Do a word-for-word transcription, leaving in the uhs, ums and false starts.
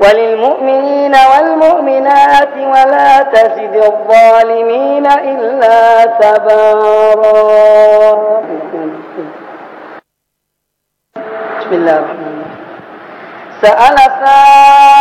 وللمؤمنين والمؤمنات ولا تزد الظالمين إلا تبارا. بسم الله الرحمن الرحيم. سأل